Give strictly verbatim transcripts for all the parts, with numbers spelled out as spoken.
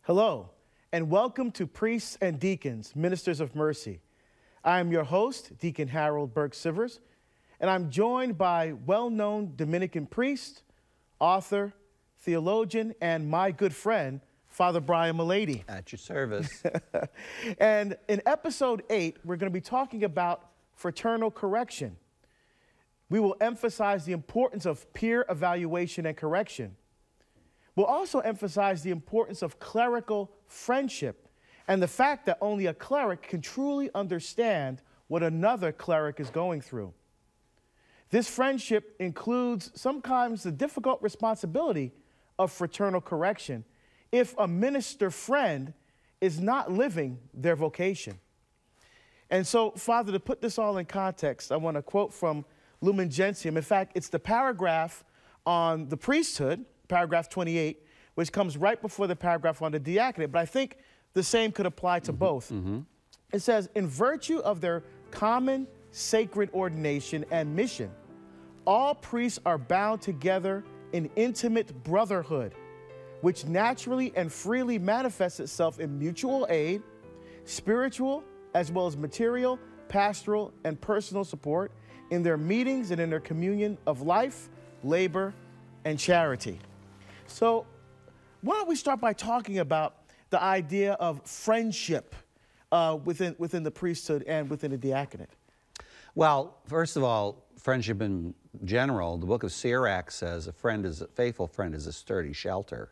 Hello, and welcome to Priests and Deacons, Ministers of Mercy. I am your host, Deacon Harold Burke-Sivers, and I'm joined by well-known Dominican priest, author, theologian, and my good friend, Father Brian Mullady. At your service. And in episode eight, we're going to be talking about fraternal correction. We will emphasize the importance of peer evaluation and correction. We'll also emphasize the importance of clerical friendship and the fact that only a cleric can truly understand what another cleric is going through. This friendship includes sometimes the difficult responsibility of fraternal correction if a minister friend is not living their vocation. And so, Father, to put this all in context, I want to quote from Lumen Gentium. In fact, it's the paragraph on the priesthood, paragraph twenty-eight, which comes right before the paragraph on the diaconate, but I think the same could apply to mm-hmm. both. Mm-hmm. It says, in virtue of their common sacred ordination and mission, all priests are bound together in intimate brotherhood, which naturally and freely manifests itself in mutual aid, spiritual as well as material, pastoral, and personal support in their meetings and in their communion of life, labor, and charity. So why don't we start by talking about the idea of friendship uh, within, within the priesthood and within the diaconate? Well, first of all, friendship in general, the book of Sirach says a friend is a faithful friend is a sturdy shelter.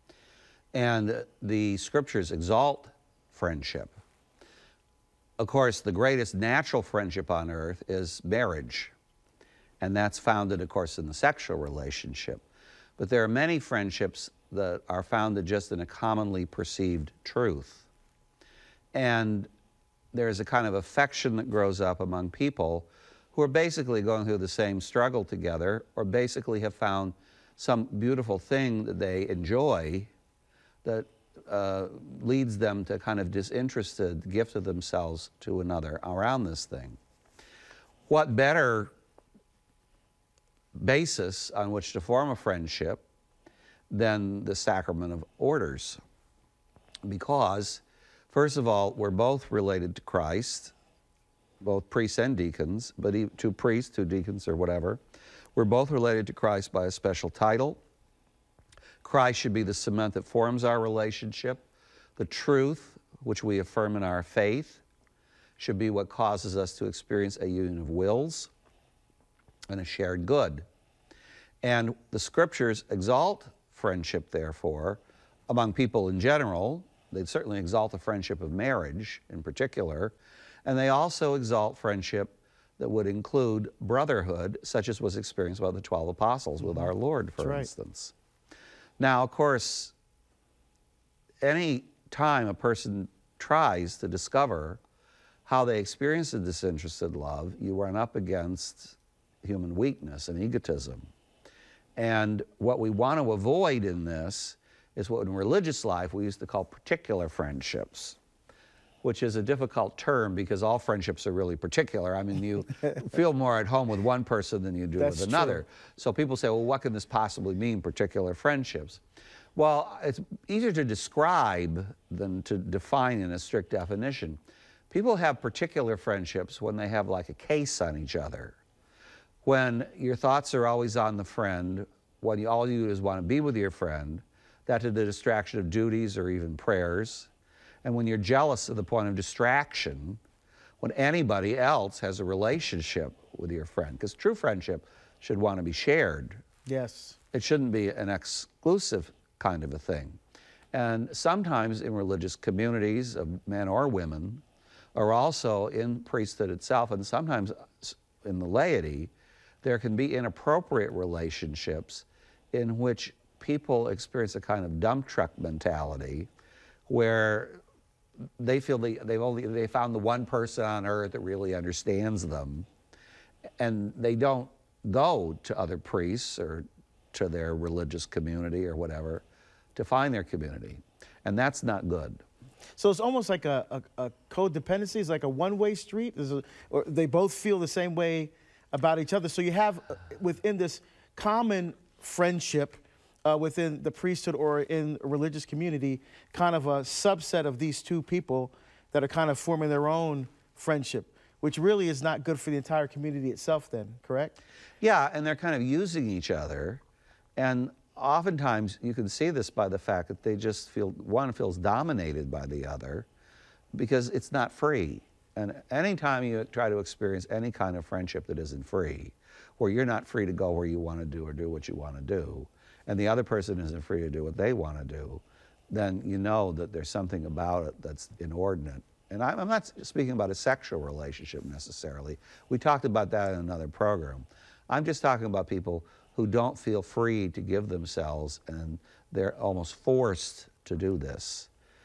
And the scriptures exalt friendship. Of course, the greatest natural friendship on earth is marriage. And that's founded, of course, in the sexual relationship. But there are many friendships that are founded just in a commonly perceived truth. And there's a kind of affection that grows up among people who are basically going through the same struggle together, or basically have found some beautiful thing that they enjoy that uh, leads them to kind of disinterested gift of themselves to another around this thing. What better basis on which to form a friendship than the sacrament of orders? Because, first of all, we're both related to Christ, both priests and deacons, but two priests, two deacons, or whatever. We're both related to Christ by a special title. Christ should be the cement that forms our relationship. The truth, which we affirm in our faith, should be what causes us to experience a union of wills and a shared good. And the scriptures exalt friendship, therefore, among people in general. They certainly exalt the friendship of marriage in particular, and they also exalt friendship that would include brotherhood, such as was experienced by the twelve apostles with our Lord, for That's instance. Right. Now, of course, any time a person tries to discover how they experience a disinterested love, you run up against human weakness and egotism. And what we want to avoid in this is what in religious life we used to call particular friendships, which is a difficult term because all friendships are really particular. I mean, you feel more at home with one person than you do That's with another. True. So people say, well, what can this possibly mean, particular friendships? Well, it's easier to describe than to define in a strict definition. People have particular friendships when they have like a case on each other. When your thoughts are always on the friend, when you, all you do is want to be with your friend, that to the distraction of duties or even prayers. And when you're jealous to the point of distraction, when anybody else has a relationship with your friend, because true friendship should want to be shared. Yes. It shouldn't be an exclusive kind of a thing. And sometimes in religious communities of men or women, or also in priesthood itself, and sometimes in the laity, there can be inappropriate relationships in which people experience a kind of dump truck mentality where they feel they, they've only they found the one person on earth that really understands them, and they don't go to other priests or to their religious community or whatever to find their community, and that's not good. So it's almost like a, a, a codependency. It's like a one-way street. A, or they both feel the same way about each other. So you have uh, within this common friendship uh, within the priesthood or in a religious community, kind of a subset of these two people that are kind of forming their own friendship, which really is not good for the entire community itself then, correct? Yeah, and they're kind of using each other. And oftentimes you can see this by the fact that they just feel, one feels dominated by the other because it's not free. And anytime you try to experience any kind of friendship that isn't free, where you're not free to go where you want to do or do what you want to do, and the other person isn't free to do what they want to do, then you know that there's something about it that's inordinate. And I'm not speaking about a sexual relationship necessarily. We talked about that in another program. I'm just talking about people who don't feel free to give themselves, and they're almost forced to do this.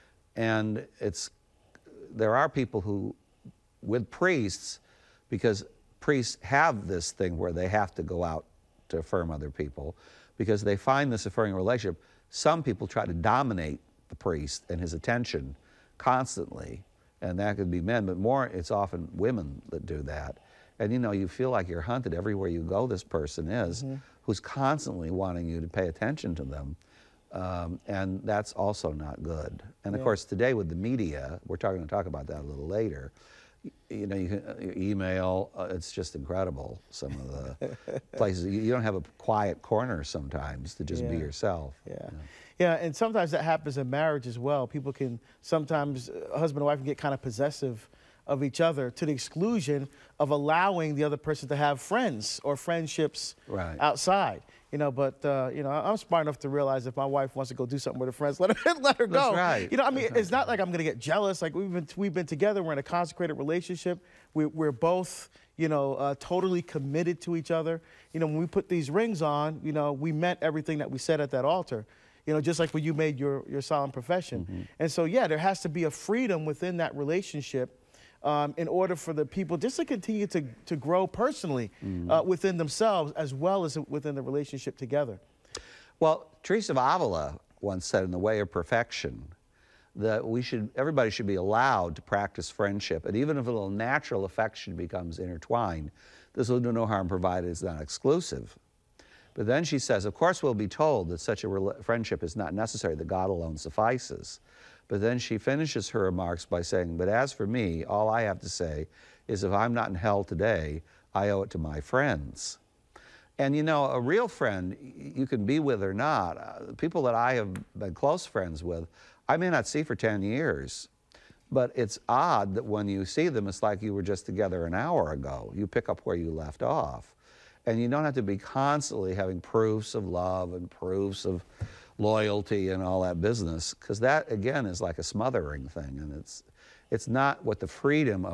And it's, there are people who, with priests, because priests have this thing where they have to go out to affirm other people, because they find this affirming relationship. Some people try to dominate the priest and his attention constantly, and that could be men, but more it's often women that do that. And you know, you feel like you're hunted everywhere you go. This person is, mm-hmm. who's constantly wanting you to pay attention to them. Um, and that's also not good. And yeah. of course, today with the media, we're talking to talk about that a little later. You know, you can email, uh, it's just incredible, some of the places. You, you don't have a quiet corner sometimes to just yeah. be yourself. Yeah. You know? Yeah, and sometimes that happens in marriage as well. People can, sometimes a husband and wife can get kind of possessive of each other to the exclusion of allowing the other person to have friends or friendships right. outside. You know, but, uh, you know, I'm smart enough to realize if my wife wants to go do something with her friends, let her, let her go. That's right. You know, I mean, it's not like I'm going to get jealous. Like, we've been, we've been together. We're in a consecrated relationship. We, we're both, you know, uh, totally committed to each other. You know, when we put these rings on, you know, we meant everything that we said at that altar. You know, just like when you made your, your solemn profession. Mm-hmm. And so, yeah, there has to be a freedom within that relationship Um, in order for the people just to continue to, to grow personally mm. uh, within themselves as well as within the relationship together. Well, Teresa of Avila once said in The Way of Perfection that we should, everybody should be allowed to practice friendship, and even if a little natural affection becomes intertwined, this will do no harm provided it's not exclusive. But then she says, of course we'll be told that such a friendship is not necessary, that God alone suffices. But then she finishes her remarks by saying, but as for me, all I have to say is if I'm not in hell today, I owe it to my friends. And you know, a real friend, you can be with or not. Uh, people that I have been close friends with, I may not see for ten years. But it's odd that when you see them, it's like you were just together an hour ago. You pick up where you left off. And you don't have to be constantly having proofs of love and proofs of loyalty and all that business, because that again is like a smothering thing, and it's it's not what the freedom of